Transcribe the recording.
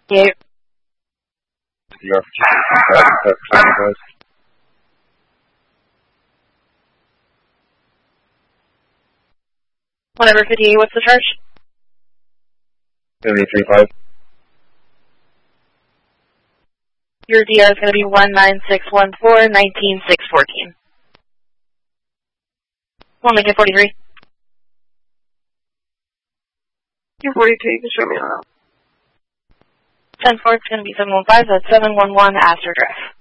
Yeah. DR for 58, what's the charge? 73.5. Your DR is going to be 19614, 19614. We'll make it 43. You're 42, you can show me around. 10-4, it's going to be 715, that's 711 Astor Drive.